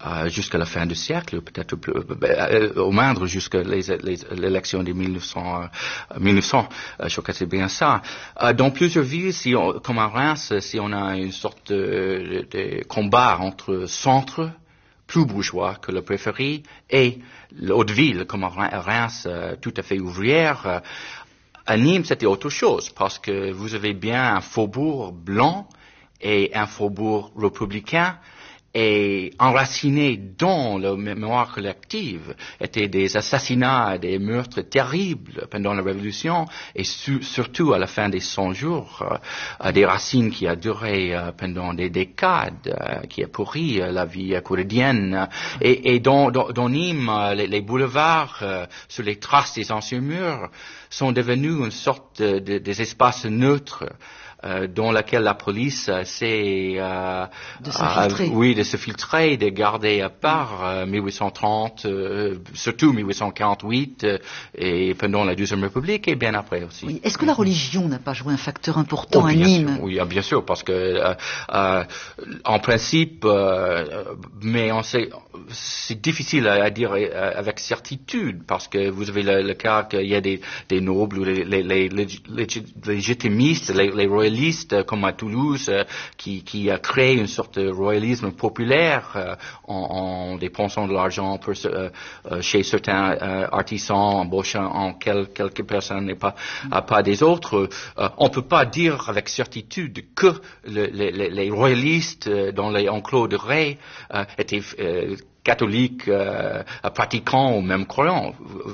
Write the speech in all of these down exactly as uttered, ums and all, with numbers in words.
euh, jusqu'à la fin du siècle, peut-être plus, euh, au moindre jusqu'à les, les, l'élection de mille neuf cents, euh, mille neuf cents, euh, je crois que c'est bien ça. Euh, dans plusieurs villes, si on, comme à Reims, si on a une sorte de, de combat entre centre plus bourgeois que le périphérie et l'autre ville, comme à Reims, euh, tout à fait ouvrière. Euh, à Nîmes, c'était autre chose, parce que vous avez bien un faubourg blanc et un faubourg républicain, et enraciné dans la mémoire collective étaient des assassinats, des meurtres terribles pendant la Révolution et su- surtout à la fin des cent jours, euh, des racines qui a duré euh, pendant des décades, euh, qui a pourri euh, la vie quotidienne. Et, et dans, dans, dans Nîmes, euh, les, les boulevards euh, sur les traces des anciens murs sont devenus une sorte de, de, des espaces neutres. Euh, dans laquelle la police euh, s'est euh, de s'infiltrer. Euh, oui, de se filtrer, de garder à part euh, mille huit cent trente, euh, surtout mille huit cent quarante-huit euh, et pendant la Deuxième République et bien après aussi. Oui. Est-ce que la religion n'a pas joué un facteur important oh, à bien Nîmes? Sûr, oui, bien sûr, parce que euh, euh, en principe, euh, mais on sait, c'est difficile à, à dire euh, avec certitude parce que vous avez le, le cas qu'il y a des, des nobles ou les, les, les, les, les légitimistes, les, les royalistes comme à Toulouse, euh, qui, qui a créé une sorte de royalisme populaire euh, en, en dépensant de l'argent pour, euh, euh, chez certains euh, artisans, embauchant en quel, quelques personnes et pas, euh, pas des autres. Euh, on ne peut pas dire avec certitude que le, les, les royalistes euh, dans les enclos de Ray euh, étaient euh, catholiques, euh, pratiquants ou même croyants.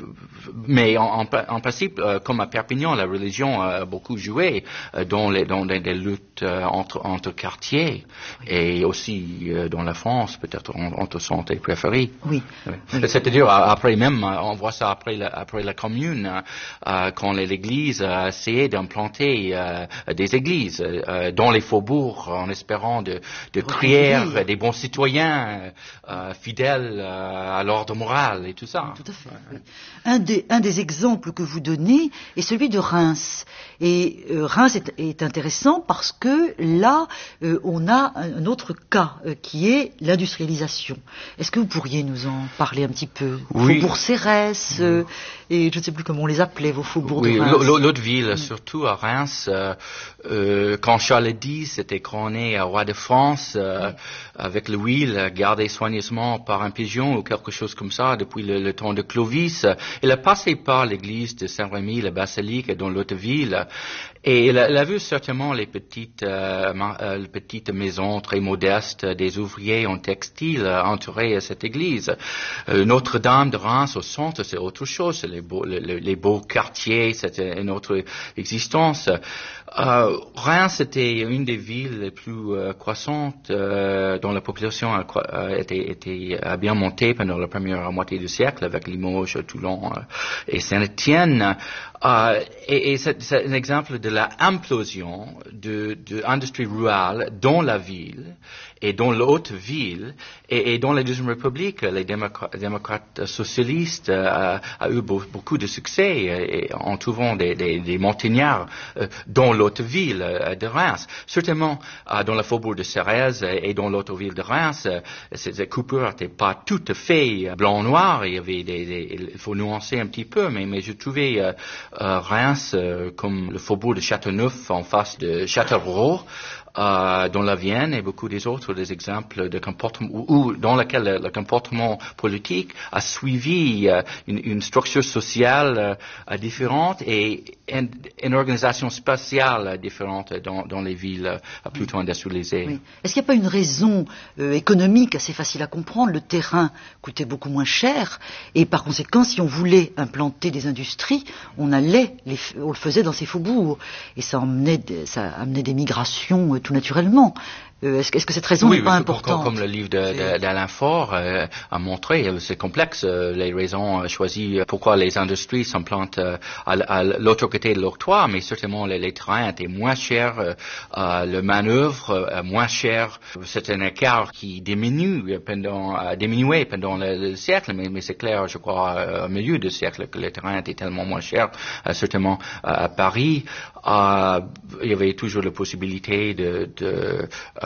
Mais en, en, en principe, euh, comme à Perpignan, la religion a beaucoup joué euh, dans, les, dans les, les luttes euh, entre, entre quartiers et aussi euh, dans la France, peut-être en, entre centre et périphérie. Oui. oui. oui. C'est-à-dire, après même, on voit ça après la, après la Commune, euh, quand l'Église a essayé d'implanter euh, des églises euh, dans les faubourgs en espérant de, de créer des bons citoyens euh, fidèles à l'ordre moral et tout ça. Tout à fait. Oui. Un, des, un des exemples que vous donnez est celui de Reims. Et euh, Reims est, est intéressant parce que là, euh, on a un autre cas euh, qui est l'industrialisation. Est-ce que vous pourriez nous en parler un petit peu? Oui. Faubourg Cérès, euh, et je ne sais plus comment on les appelait, vos faubourgs oui, de Reims. Oui, l'autre ville, mmh. surtout à Reims, euh, euh, quand Charles X était couronné roi de France, euh, oui. avec Louis, gardé soigneusement par un pigeon ou quelque chose comme ça depuis le, le temps de Clovis. Il a passé par l'église de Saint-Rémy, la basilique dans l'autre ville. Et il a, il a vu certainement les petites, euh, euh, les petites maisons très modestes des ouvriers en textile euh, entourées à cette église. Euh, Notre-Dame de Reims au centre, c'est autre chose. C'est les beaux, les, les beaux quartiers, c'était une autre existence. Euh, Reims était une des villes les plus euh, croissantes euh, dont la population a, euh, était, était a bien monté pendant la première moitié du siècle avec Limoges, Toulon euh, et Saint-Étienne. Euh, et et c'est, c'est un exemple de la implosion de, de l'industrie rurale dans la ville et dans l'autre ville et, et dans la Deuxième République, les démocrates, démocrates socialistes euh, a eu beaucoup de succès et, en trouvant des, des, des montagnards euh, dans l'autre ville euh, de Reims. Certainement, euh, dans le faubourg de Cérès et dans l'autre ville de Reims, euh, ces coupures n'étaient pas tout à fait blanc-noir. Il y avait des, des, il faut nuancer un petit peu, mais, mais je trouvais euh, euh, Reims euh, comme le faubourg de Châteauneuf en face de Châtellerault. Euh, dans la Vienne et beaucoup des autres des exemples de comportement ou, ou dans lequel le, le comportement politique a suivi euh, une, une structure sociale euh, différente et une, une organisation spatiale différente dans, dans les villes euh, plutôt industrialisées. Oui. Est-ce qu'il n'y a pas une raison euh, économique assez facile à comprendre? Le terrain coûtait beaucoup moins cher et par conséquent, si on voulait implanter des industries, on allait, les, on le faisait dans ces faubourgs et ça amenait, des, ça amenait des migrations euh, tout naturellement. Euh, est-ce, est-ce que cette raison oui, n'est pas oui, importante? Comme, comme le livre de, de, d'Alain Faure euh, a montré, c'est complexe, euh, les raisons choisies, pourquoi les industries s'implantent euh, à, à l'autre côté de l'octroi, mais certainement les, les terrains étaient moins chers, euh, euh, le manœuvre euh, moins cher. C'est un écart qui diminue pendant, a diminué pendant le, le siècle, mais, mais c'est clair, je crois, euh, au milieu du siècle, que les terrains étaient tellement moins chers, euh, certainement euh, à Paris. Euh, il y avait toujours la possibilité de, de euh,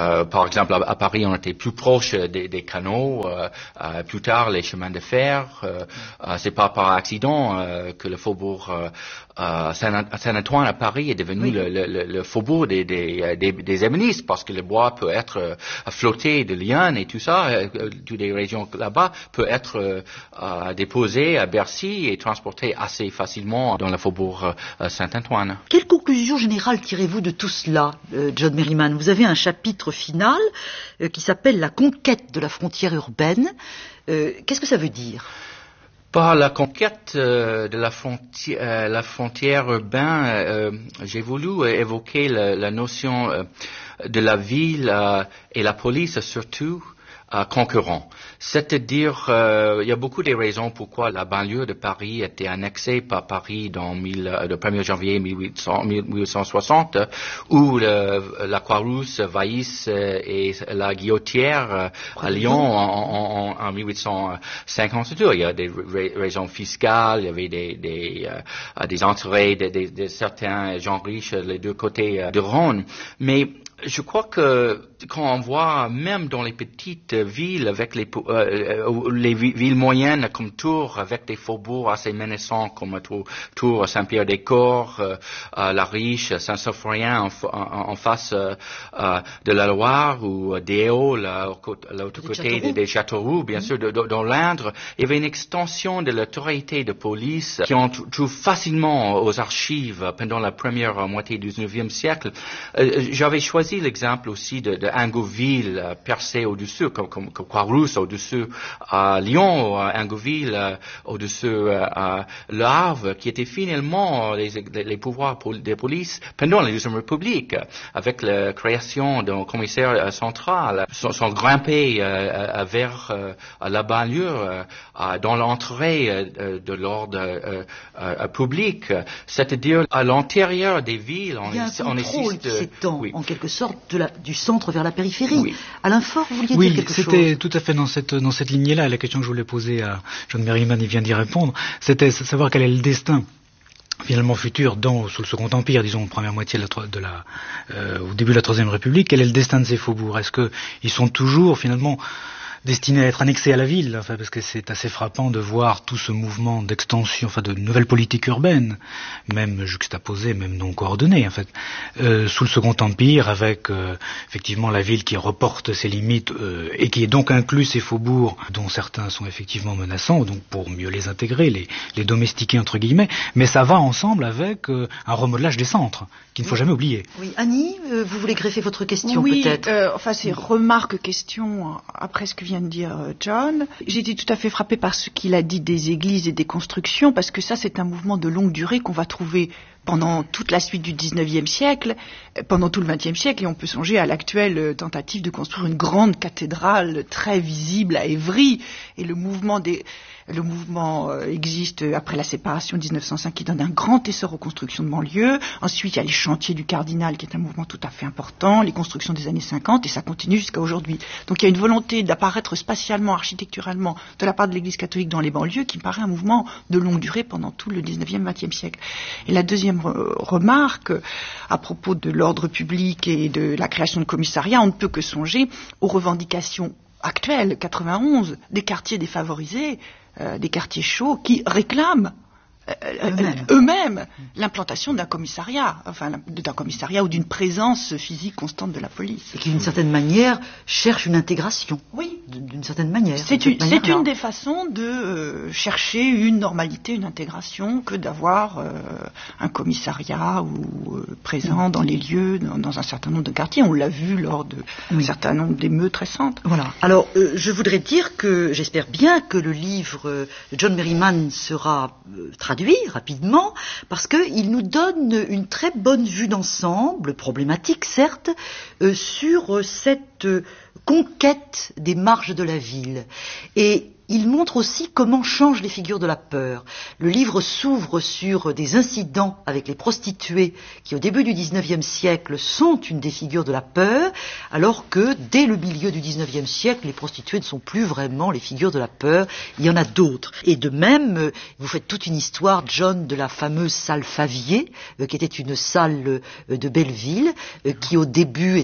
Euh, par exemple, à, à Paris, on était plus proche des, des canaux. Euh, euh, plus tard, les chemins de fer. Euh, euh, c'est pas par accident euh, que le faubourg euh, euh, Saint-Antoine à Paris est devenu oui. le, le, le faubourg des, des, des, des ébénistes, parce que le bois peut être euh, flotté de lianes et tout ça. Euh, toutes les régions là-bas peut être euh, euh, déposé à Bercy et transporté assez facilement dans le faubourg euh, Saint-Antoine. Quelle conclusion générale tirez-vous de tout cela, euh, John Merriman? Vous avez un chapitre final euh, qui s'appelle La conquête de la frontière urbaine. Euh, qu'est-ce que ça veut dire? Par la conquête euh, de la frontière, euh, la frontière urbaine, euh, j'ai voulu euh, évoquer la, la notion euh, de la ville euh, et la police surtout euh, concurrents. C'est-à-dire, euh, il y a beaucoup de raisons pourquoi la banlieue de Paris a été annexée par Paris dans mille, le premier janvier mille huit cent soixante, où le, la Croix-Rousse, Vaïs et la Guillotière à Lyon en, en, en mille huit cent cinquante-deux. Il y a des raisons fiscales, il y avait des, des, euh, des entrées de, de, de certains gens riches les deux côtés de Rhône. Mais je crois que quand on voit, même dans les petites villes, avec les, euh, les villes moyennes comme Tours, avec des faubourgs assez menaçants comme Tours, Tours Saint-Pierre-des-Corps, euh, euh, La Riche, Saint-Symphorien en, en, en face euh, euh, de la Loire, ou Déo, là, l'autre côté des, des Châteauroux, bien mmh. sûr, de, de, dans l'Indre, il y avait une extension de l'autorité de police qui on trouve facilement aux archives pendant la première moitié du dix-neuvième siècle. Euh, j'avais choisi l'exemple aussi de, de Ingoville, euh, percé au-dessus, comme, comme, comme Croix-Rousse au-dessus à Lyon, euh, Ingoville euh, au-dessus euh, à Le Havre, qui étaient finalement les, les pouvoirs des polices pendant la Deuxième République, avec la création d'un commissaire central, sont, sont grimpés euh, vers euh, la banlieue, euh, dans l'entrée euh, de l'ordre euh, euh, public, c'est-à-dire à l'intérieur des villes. On, Il y a un on contrôle qui s'étend, oui. en quelque sorte, de la, du centre vers la périphérie. Oui. Alain Faure, vous vouliez oui, dire quelque chose? Oui, c'était tout à fait dans cette, dans cette lignée-là. La question que je voulais poser à John Merriman, il vient d'y répondre, c'était savoir quel est le destin finalement futur dans, sous le Second Empire, disons, première moitié de la, de la, euh, au début de la Troisième République. Quel est le destin de ces faubourgs? Est-ce qu'ils sont toujours finalement destiné à être annexé à la ville, enfin, parce que c'est assez frappant de voir tout ce mouvement d'extension, enfin de nouvelles politiques urbaines, même juxtaposées, même non coordonnées, en fait, euh, sous le Second Empire, avec euh, effectivement la ville qui reporte ses limites euh, et qui est donc inclus ces faubourgs, dont certains sont effectivement menaçants, donc pour mieux les intégrer, les, les domestiquer entre guillemets, mais ça va ensemble avec euh, un remodelage des centres, qu'il ne faut jamais oublier. Oui, Annie, euh, vous voulez greffer votre question oui, peut-être? euh, enfin c'est remarque, question après ce que vient de dire John. J'ai été tout à fait frappée par ce qu'il a dit des églises et des constructions, parce que ça c'est un mouvement de longue durée qu'on va trouver pendant toute la suite du dix-neuvième siècle, pendant tout le vingtième siècle, et on peut songer à l'actuelle tentative de construire une grande cathédrale très visible à Évry, et le mouvement des Le mouvement euh, existe après la séparation de dix-neuf cent cinq qui donne un grand essor aux constructions de banlieue. Ensuite, il y a les chantiers du Cardinal qui est un mouvement tout à fait important, les constructions des années cinquante, et ça continue jusqu'à aujourd'hui. Donc il y a une volonté d'apparaître spatialement, architecturalement de la part de l'Église catholique dans les banlieues qui me paraît un mouvement de longue durée pendant tout le dix-neuvième, vingtième siècle. Et la deuxième re- remarque, à propos de l'ordre public et de la création de commissariats, on ne peut que songer aux revendications actuelles, quatre-vingt-onze, des quartiers défavorisés, Euh, des quartiers chauds qui réclament euh, eux-mêmes, eux-mêmes l'implantation d'un commissariat, enfin d'un commissariat ou d'une présence physique constante de la police. Et qui, d'une certaine manière, cherche une intégration. Oui. D'une certaine manière. C'est, une, c'est une des façons de euh, chercher une normalité, une intégration, que d'avoir euh, un commissariat ou euh, présent dans les lieux, dans, dans un certain nombre de quartiers. On l'a vu lors d'un oui. certain nombre d'émeutes récentes. Voilà. Alors, euh, je voudrais dire que j'espère bien que le livre euh, de John Merriman sera euh, traduit rapidement, parce qu'il nous donne une très bonne vue d'ensemble, problématique certes, euh, sur cette euh, conquête des marges de la ville. Et il montre aussi comment changent les figures de la peur. Le livre s'ouvre sur des incidents avec les prostituées qui, au début du dix-neuvième siècle, sont une des figures de la peur, alors que, dès le milieu du dix-neuvième siècle, les prostituées ne sont plus vraiment les figures de la peur. Il y en a d'autres. Et de même, vous faites toute une histoire, John, de la fameuse salle Favier, euh, qui était une salle euh, de Belleville, euh, qui au début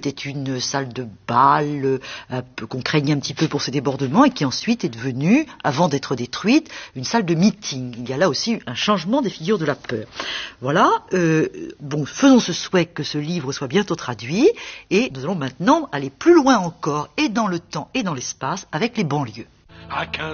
était une salle de bal euh, qu'on craignait un petit peu pour ses débordements et qui ensuite est devenue, avant d'être détruite, une salle de meeting. Il y a là aussi un changement des figures de la peur. Voilà, euh, bon, faisons ce souhait que ce livre soit bientôt traduit et nous allons maintenant aller plus loin encore, et dans le temps et dans l'espace, avec les banlieues.